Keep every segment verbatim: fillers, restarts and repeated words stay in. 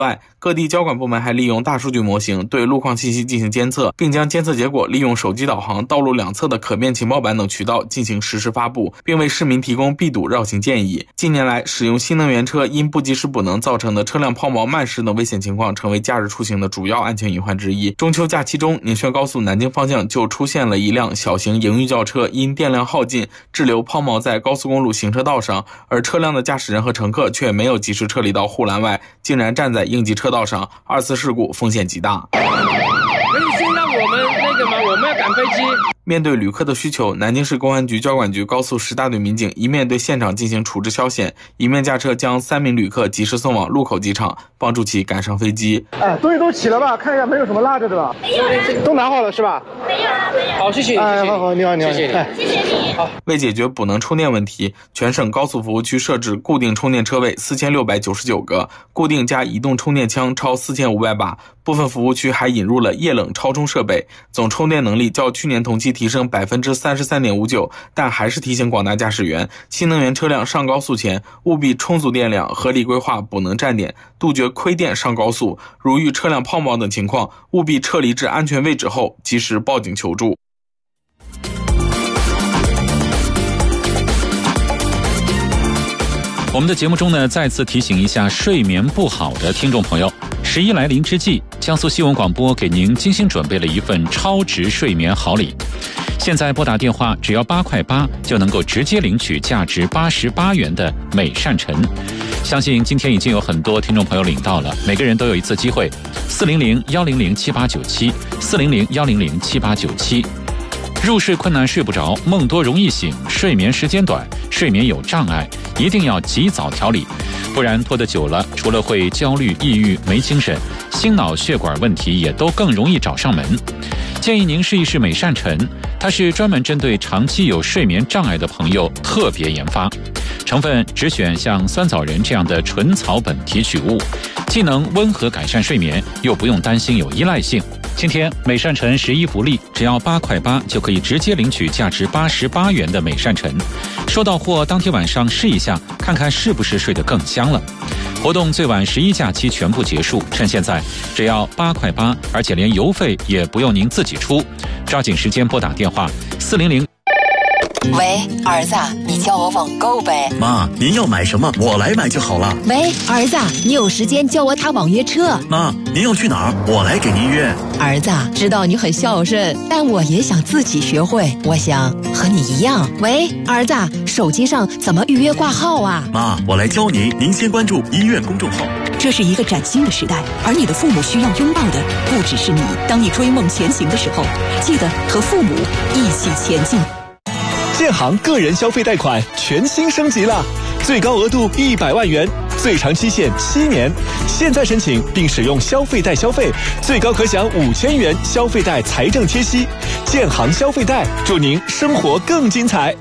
外，各地交管部门还利用大数据模型对路况信息进行监测，并将监测结果利用手机导航、道路两侧的可变情报板等渠道进行实时发布，并为市民提供避堵绕行建议。近年来，使用新能源车因不及时补能造成的车辆抛锚慢驶等危险情况成为假日出行的主要安全隐患之一。中秋假期中，宁绥高速南京方向就出现了一辆小型营运轿车因电量耗尽滞留抛锚在高速公路行车道上，而车辆的驾驶人和乘客却没有及时撤离到护栏外，竟然站在应急车道上，二次事故风险极大。 可以先让我们那个吗？我们要赶飞机。 面对旅客的需求，南京市公安局交管局高速十大队民警一面对现场进行处置消险，一面驾车将三名旅客及时送往禄口机场，帮助其赶上飞机。 哎，东西都齐了吧？看一下没有什么落着的吧？ 没有了， 都拿好了是吧？ 没有了，没有了。 好，谢谢你。 哎，好好，你好，你好， 谢谢你， 哎、 谢谢你。 好。 为解决补能充电问题，全省高速服务区设置固定充电车位四千六百九十九个，固定加移动充电枪超四千五百把，部分服务区还引入了液冷超充设备，总充电能力较去年同期提升百分之三十三点五九，但还是提醒广大驾驶员，新能源车辆上高速前务必充足电量，合理规划补能站点，杜绝亏电上高速。如遇车辆抛锚等情况，务必撤离至安全位置后及时报警求助。 我们的节目中呢，再次提醒一下睡眠不好的听众朋友，十一来临之际，江苏新闻广播给您精心准备了一份超值睡眠好礼。现在拨打电话只要八块八，就能够直接领取价值八十八元的美善晨。相信今天已经有很多听众朋友领到了，每个人都有一次机会。四零零幺零零七八九七，四零零幺零零七八九七。入睡困难睡不着，梦多容易醒，睡眠时间短，睡眠有障碍，一定要及早调理，不然拖得久了，除了会焦虑、抑郁、没精神，心脑血管问题也都更容易找上门。建议您试一试美善晨，它是专门针对长期有睡眠障碍的朋友特别研发，成分只选像酸枣仁这样的纯草本提取物，既能温和改善睡眠，又不用担心有依赖性。今天美善晨十一福利，只要八块八就可以直接领取价值八十八元的美善晨。收到货当天晚上试一下，看看是不是睡得更香了。活动最晚十一假期全部结束，趁现在只要八块八，而且连邮费也不用您自己出，抓紧时间拨打电话四零零。 喂，儿子，你叫我网购呗。 妈，您要买什么我来买就好了。 喂，儿子，你有时间教我踏网约车。 妈，您要去哪儿我来给您约。 儿子，知道你很孝顺，但我也想自己学会，我想和你一样。喂，儿子，手机上怎么预约挂号啊？ 妈，我来教您，您先关注医院公众号。 这是一个崭新的时代，而你的父母需要拥抱的不只是你。当你追梦前行的时候，记得和父母一起前进。 建行个人消费贷款全新升级了，最高额度一百万元，最长期限七年。现在申请并使用消费贷消费，最高可享五千元消费贷财政贴息。建行消费贷，祝您生活更精彩。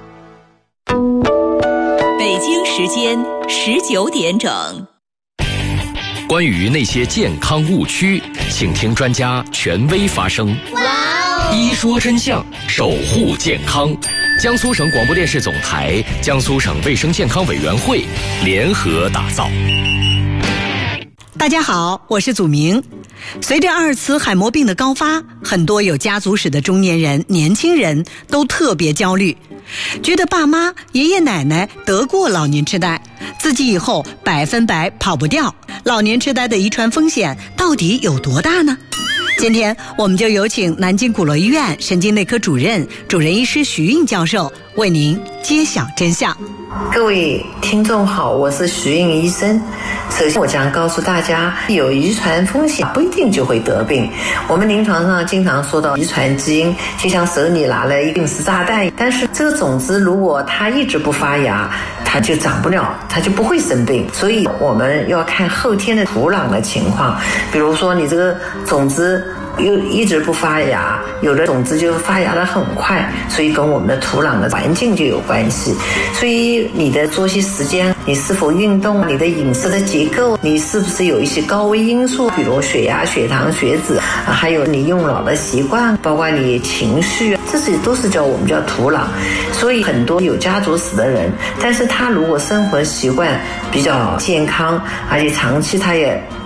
北京时间十九点整。 关于那些健康误区，请听专家权威发声。 哇哦！ 一说真相，守护健康。江苏省广播电视总台、江苏省卫生健康委员会联合打造。 大家好，我是祖明。随着阿尔茨海默病的高发，很多有家族史的中年人、年轻人都特别焦虑，觉得爸妈、爷爷奶奶得过老年痴呆，自己以后百分百跑不掉。老年痴呆的遗传风险到底有多大呢？今天我们就有请南京鼓楼医院神经内科主任、主任医师徐韵教授为您揭晓真相。 各位听众好，我是徐韵医生。首先我将告诉大家，有遗传风险不一定就会得病。我们临床上经常说到遗传基因，就像手里拿了一定时炸弹，但是这个种子如果它一直不发芽，它就长不了，它就不会生病。所以我们要看后天的土壤的情况，比如说你这个种子又一直不发芽，有的种子就发芽得很快，所以跟我们的土壤的环境就有关系。所以你的作息时间，你是否运动，你的饮食的结构，你是不是有一些高危因素，比如血压、血糖、血脂，啊，还有你用脑的习惯，包括你情绪，这些都是叫我们叫土壤。所以很多有家族史的人，但是他如果生活习惯比较健康，而且长期他也